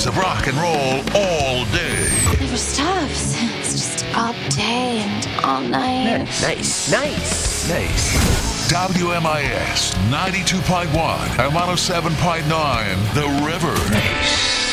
hits of rock and roll all day. Never stops. It's just all day and all night. Nice. WMIS 92.1 and 107.9 The River. Nice.